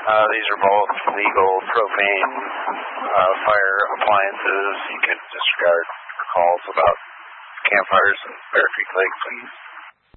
These are both legal propane fire appliances. You can disregard calls about campfires in Bear Creek Lake, please.